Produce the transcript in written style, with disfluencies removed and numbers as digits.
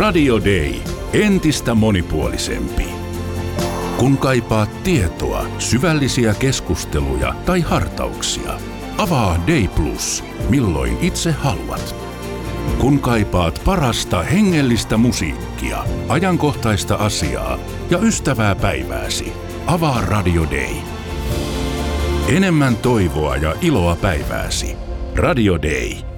Radio Day. Entistä monipuolisempi. Kun kaipaat tietoa, syvällisiä keskusteluja tai hartauksia, avaa Day Plus, milloin itse haluat. Kun kaipaat parasta hengellistä musiikkia, ajankohtaista asiaa ja ystävää päivääsi, avaa Radio Day. Enemmän toivoa ja iloa päivääsi. Radio Day.